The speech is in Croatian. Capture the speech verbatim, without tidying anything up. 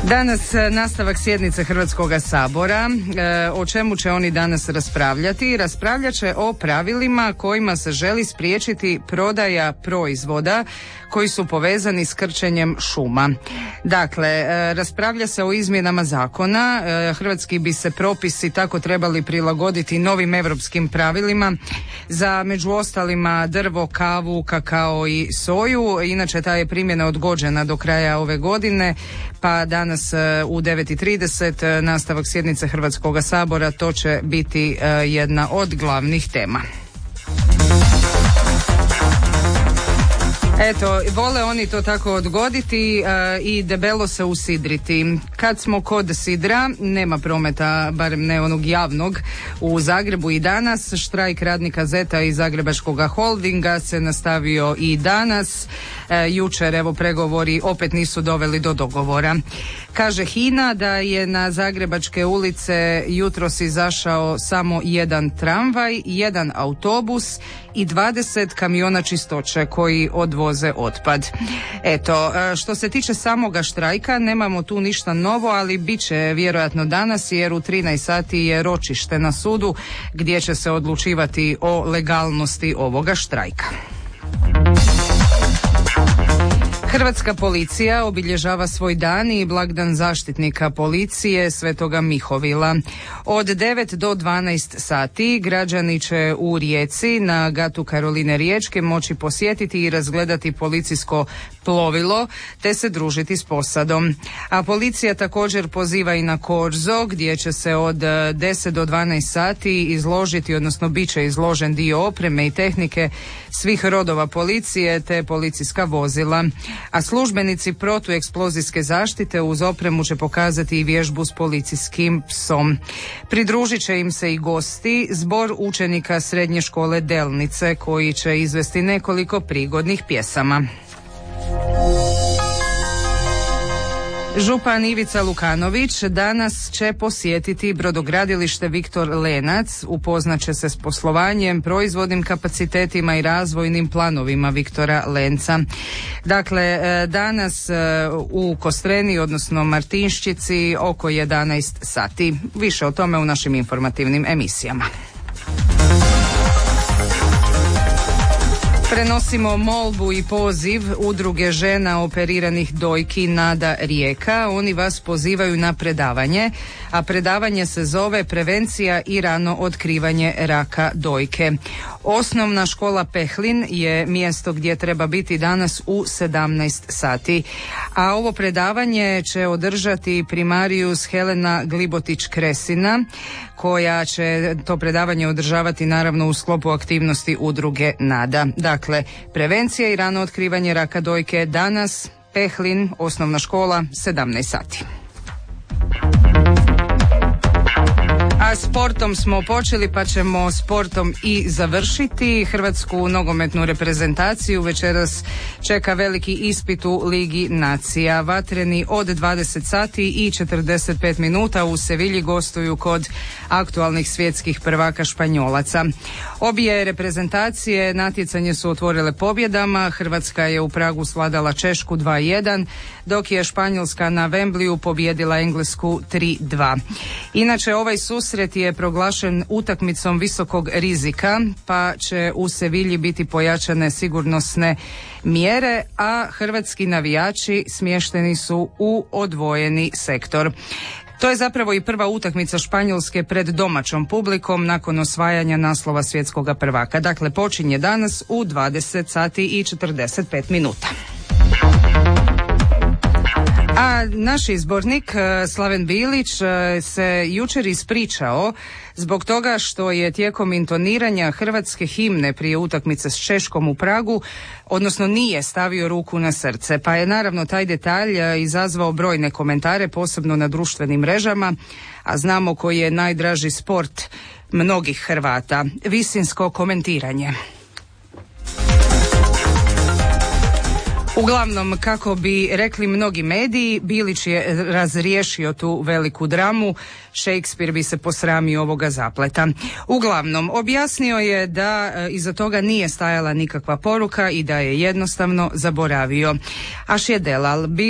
Danas nastavak sjednice Hrvatskoga sabora. E, o čemu će oni danas raspravljati? Raspravljat će o pravilima kojima se želi spriječiti prodaja proizvoda koji su povezani s krčenjem šuma. Dakle, e, raspravlja se o izmjenama zakona. E, hrvatski bi se propisi tako trebali prilagoditi novim europskim pravilima za među ostalima drvo, kavu, kakao i soju. Inače, ta je primjena odgođena do kraja ove godine, pa danas u devet i trideset nastavak sjednice Hrvatskoga sabora, to će biti jedna od glavnih tema. Eto, vole oni to tako odgoditi uh, i debelo se usidriti. Kad smo kod sidra, nema prometa, barem ne onog javnog, u Zagrebu i danas. Štrajk radnika Zeta i Zagrebačkoga holdinga se nastavio i danas. Uh, jučer, evo, pregovori opet nisu doveli do dogovora. Kaže HINA da je na zagrebačke ulice jutros izašao samo jedan tramvaj, jedan autobus i dvadeset kamiona čistoće koji odvoze otpad. Eto, što se tiče samoga štrajka, nemamo tu ništa novo, ali bit će vjerojatno danas, jer u trinaest sati je ročište na sudu gdje će se odlučivati o legalnosti ovoga štrajka. Hrvatska policija obilježava svoj dan i blagdan zaštitnika policije Svetoga Mihovila. Od devet do dvanaest sati građani će u Rijeci na gatu Karoline Riječke moći posjetiti i razgledati policijsko plovilo te se družiti s posadom. A policija također poziva i na Korzo, gdje će se od deset do dvanaest sati izložiti, odnosno bit će izložen dio opreme i tehnike svih rodova policije te policijska vozila. A službenici protueksplozijske zaštite uz opremu će pokazati i vježbu s policijskim psom. Pridružit će im se i gosti, zbor učenika srednje škole Delnice, koji će izvesti nekoliko prigodnih pjesama. Župan Ivica Lukanović danas će posjetiti brodogradilište Viktor Lenac, upoznat će se s poslovanjem, proizvodnim kapacitetima i razvojnim planovima Viktora Lenca. Dakle, danas u Kostreni, odnosno Martinščici, oko jedanaest sati. Više o tome u našim informativnim emisijama. Prenosimo molbu i poziv Udruge žena operiranih dojki Nada Rijeka. Oni vas pozivaju na predavanje, a predavanje se zove Prevencija i rano otkrivanje raka dojke. Osnovna škola Pehlin je mjesto gdje treba biti danas u sedamnaest sati. A ovo predavanje će održati primarijus Helena Glibotić-Kresina, koja će to predavanje održavati naravno u sklopu aktivnosti Udruge Nada. Dakle, prevencija i rano otkrivanje raka dojke danas, Pehlin, osnovna škola, sedamnaest sati. A sportom smo počeli, pa ćemo sportom i završiti. Hrvatsku nogometnu reprezentaciju večeras čeka veliki ispit u Ligi nacija. Vatreni od dvadeset sati i četrdeset pet minuta u Sevilji gostuju kod aktualnih svjetskih prvaka Španjolaca. Obje reprezentacije natjecanje su otvorile pobjedama. Hrvatska je u Pragu svladala Češku dva jedan, dok je Španjolska na Wembleyu pobijedila Englesku tri dva. Inače, ovaj susret je proglašen utakmicom visokog rizika, pa će u Sevilji biti pojačane sigurnosne mjere, a hrvatski navijači smješteni su u odvojeni sektor. To je zapravo i prva utakmica Španjolske pred domaćom publikom nakon osvajanja naslova svjetskoga prvaka. Dakle, počinje danas u dvadeset sati i četrdeset pet minuta. A naš izbornik Slaven Bilić se jučer ispričao zbog toga što je tijekom intoniranja hrvatske himne prije utakmice s Češkom u Pragu, odnosno nije stavio ruku na srce, pa je naravno taj detalj izazvao brojne komentare, posebno na društvenim mrežama, a znamo koji je najdraži sport mnogih Hrvata, visinsko komentiranje. Uglavnom, kako bi rekli mnogi mediji, Bilić je razriješio tu veliku dramu, Shakespeare bi se posramio ovoga zapleta. Uglavnom, objasnio je da iza toga nije stajala nikakva poruka i da je jednostavno zaboravio. Aš je delal.